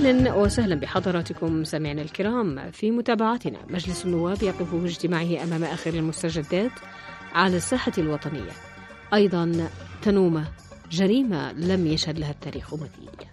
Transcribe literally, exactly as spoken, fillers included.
أهلا وسهلا بحضراتكم سامعنا الكرام في متابعتنا. مجلس النواب يقف باجتماعه أمام آخر المستجدات على الساحة الوطنية. أيضا تنومة، جريمة لم يشهد لها التاريخ مثيل.